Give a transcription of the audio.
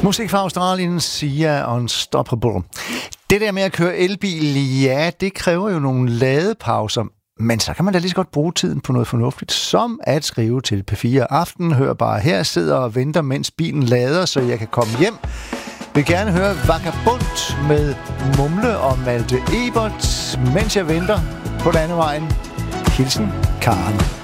Musik fra Australien, Sia Unstoppable. Det der med at køre elbil, ja, det kræver jo nogle ladepauser. Men så kan man da lige så godt bruge tiden på noget fornuftigt, som at skrive til P4 Aften. Hør bare her, sidder og venter, mens bilen lader, så jeg kan komme hjem. Vil gerne høre Vagabond med Mumle og Malte Ebert, mens jeg venter på landevejen. Hilsen, Karen.